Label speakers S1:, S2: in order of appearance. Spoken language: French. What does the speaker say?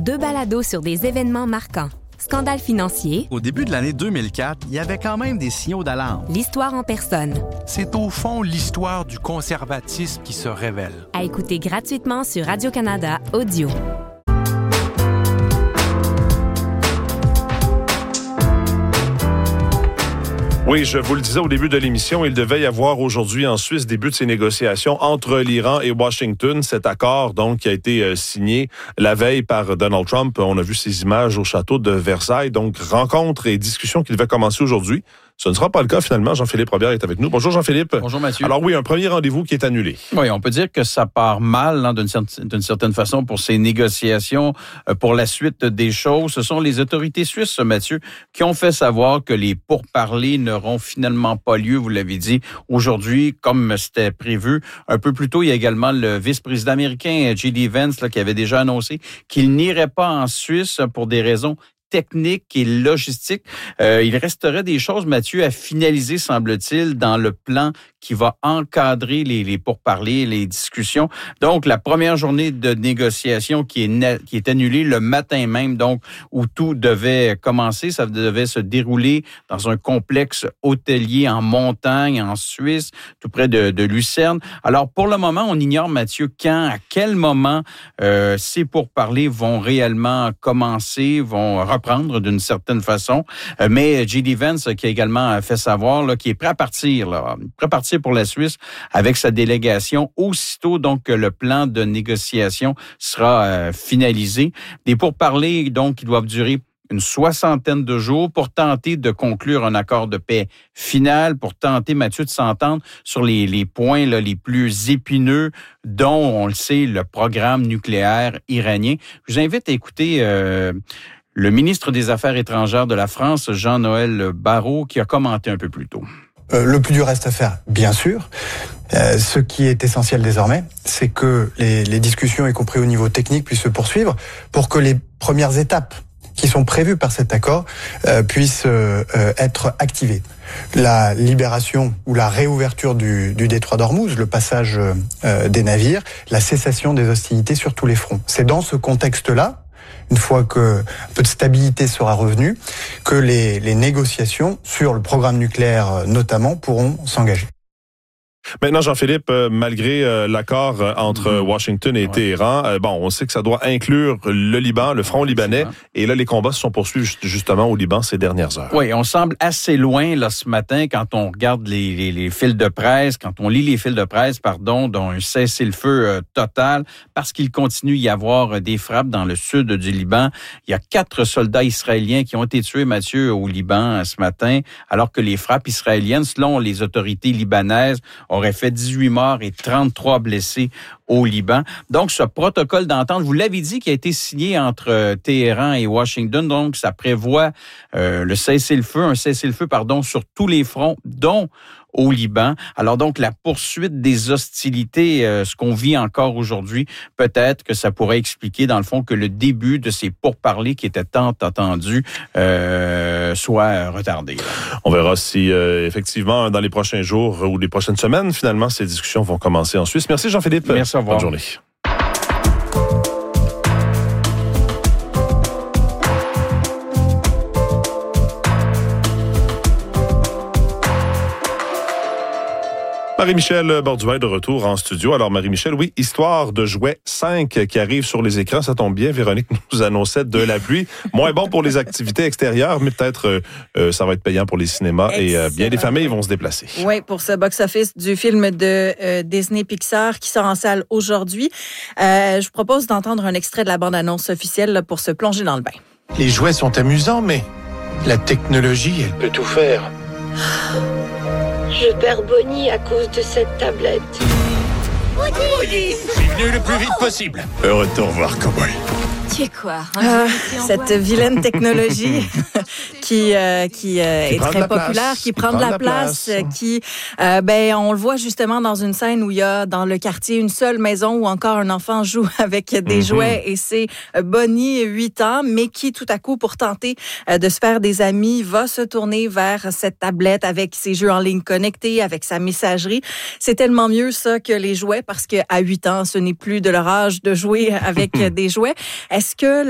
S1: 2 balados sur des événements marquants. Scandale financier.
S2: Au début de l'année 2004, il y avait quand même des signaux d'alarme.
S1: L'histoire en personne.
S3: C'est au fond l'histoire du conservatisme qui se révèle.
S1: À écouter gratuitement sur Radio-Canada Audio.
S4: Oui, je vous le disais au début de l'émission, il devait y avoir aujourd'hui en Suisse début de ces négociations entre l'Iran et Washington. Cet accord, donc, qui a été signé la veille par Donald Trump. On a vu ces images au château de Versailles. Donc, rencontre et discussion qui devaient commencer aujourd'hui. Ce ne sera pas le cas, finalement. Jean-Philippe Robillard est avec nous. Bonjour, Jean-Philippe.
S5: Bonjour, Mathieu.
S4: Alors oui, un premier rendez-vous qui est annulé.
S5: Oui, on peut dire que ça part mal, d'une certaine façon, pour ces négociations, pour la suite des choses. Ce sont les autorités suisses, Mathieu, qui ont fait savoir que les pourparlers n'auront finalement pas lieu, vous l'avez dit, aujourd'hui, comme c'était prévu. Un peu plus tôt, il y a également le vice-président américain, J.D. Vance, qui avait déjà annoncé qu'il n'irait pas en Suisse pour des raisons technique et logistique. Il resterait des choses, Mathieu, à finaliser, semble-t-il, dans le plan qui va encadrer les pourparlers, les discussions. Donc, la première journée de négociation qui est annulée le matin même, donc, où tout devait commencer, ça devait se dérouler dans un complexe hôtelier en montagne, en Suisse, tout près de Lucerne. Alors, pour le moment, on ignore, Mathieu, à quel moment ces pourparlers vont réellement commencer, vont reprendre d'une certaine façon. Mais J.D. Vance, qui a également fait savoir qu'il est prêt à partir pour la Suisse avec sa délégation aussitôt donc que le plan de négociation sera finalisé. Des pourparlers donc qui doivent durer une 60aine de jours pour tenter de conclure un accord de paix final, pour tenter, Mathieu, de s'entendre sur les points les plus épineux, dont, on le sait, le programme nucléaire iranien. Je vous invite à écouter le ministre des Affaires étrangères de la France, Jean-Noël Barrot, qui a commenté un peu plus tôt.
S6: Le plus dur reste à faire, bien sûr. Ce qui est essentiel désormais, c'est que les discussions, y compris au niveau technique, puissent se poursuivre pour que les premières étapes qui sont prévues par cet accord puissent être activées. La libération ou la réouverture du détroit d'Ormuz, le passage des navires, la cessation des hostilités sur tous les fronts. C'est dans ce contexte-là, une fois que un peu de stabilité sera revenue, que les négociations sur le programme nucléaire notamment pourront s'engager.
S4: Maintenant, Jean-Philippe, malgré l'accord entre Washington et Téhéran, on sait que ça doit inclure le Liban, le front libanais, et là, les combats se sont poursuivis justement au Liban ces dernières heures.
S5: Oui, on semble assez loin là ce matin quand on regarde les fils de presse, quand on lit les fils de presse, dont un cessez-le-feu total, parce qu'il continue d'y avoir des frappes dans le sud du Liban. Il y a 4 soldats israéliens qui ont été tués, Mathieu, au Liban ce matin, alors que les frappes israéliennes, selon les autorités libanaises, aurait fait 18 morts et 33 blessés au Liban. Donc, ce protocole d'entente, vous l'avez dit, qui a été signé entre Téhéran et Washington, donc ça prévoit un cessez-le-feu, sur tous les fronts, dont au Liban. Alors donc, la poursuite des hostilités, ce qu'on vit encore aujourd'hui, peut-être que ça pourrait expliquer, dans le fond, que le début de ces pourparlers qui étaient tant attendus soit retardé.
S4: On verra si, effectivement, dans les prochains jours ou les prochaines semaines, finalement, ces discussions vont commencer en Suisse. Merci, Jean-Philippe.
S5: Merci, au revoir.
S4: Bonne journée. Marie-Michel Borduin de retour en studio. Alors, Marie-Michel, oui, Histoire de jouets 5 qui arrive sur les écrans. Ça tombe bien, Véronique nous annonçait de la pluie. Moins bon pour les activités extérieures, mais peut-être ça va être payant pour les cinémas. Excellent. Et bien des familles vont se déplacer.
S7: Oui, pour ce box-office du film de Disney Pixar qui sort en salle aujourd'hui. Je vous propose d'entendre un extrait de la bande-annonce officielle là, pour se plonger dans le bain.
S8: Les jouets sont amusants, mais la technologie, elle peut tout faire.
S9: Je perds Bonnie à cause de cette tablette.
S8: Bonnie, suis venu le plus vite possible. Heureux de te revoir, cowboy.
S7: Tu es quoi? Cette vilaine technologie qui est très populaire, qui prend de la place, qui, on le voit justement dans une scène où il y a dans le quartier une seule maison où encore un enfant joue avec des jouets et c'est Bonnie, 8 ans, mais qui tout à coup, pour tenter de se faire des amis, va se tourner vers cette tablette avec ses jeux en ligne connectés, avec sa messagerie. C'est tellement mieux ça que les jouets parce qu'à 8 ans, ce n'est plus de leur âge de jouer avec des jouets. Est-ce que